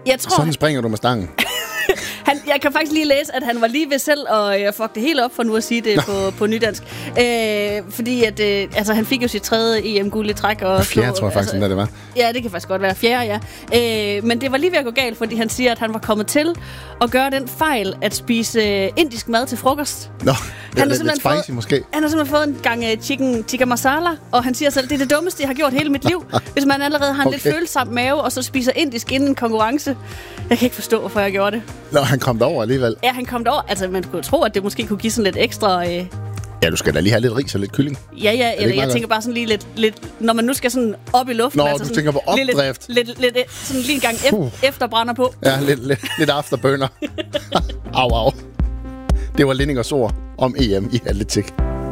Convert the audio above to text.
Jeg tror, sådan springer du med stangen. Jeg kan faktisk lige læse, at han var lige ved selv at fuck det helt op, for nu at sige det på nydansk. Fordi at, han fik jo sit 3. EM-guld i træk. Og fjerde, tror jeg faktisk, det var. Ja, det kan faktisk godt være 4. ja. Men det var lige ved at gå galt, fordi han siger, at han var kommet til at gøre den fejl at spise indisk mad til frokost. Nå, det er lidt spicy måske. Han har simpelthen fået en gang chicken tikka masala, og han siger selv, det er det dummeste, jeg har gjort hele mit liv. Hvis man allerede har en lidt følsom mave, og så spiser indisk inden en konkurrence. Jeg kan ikke forstå, hvorfor jeg gjorde det. Nå, han kom derover alligevel. Ja, han kom derover. Altså, man kunne tro, at det måske kunne give sådan lidt ekstra... Ja, du skal da lige have lidt ris og lidt kylling. Ja, eller jeg tænker bare sådan lige lidt... Når man nu skal sådan op i luften... Nå, altså du sådan tænker på opdrift. Lidt sådan lige en gang efterbrænder på. Ja, lidt afterbønner. Au. Det var Lindingers ord om EM i atletik.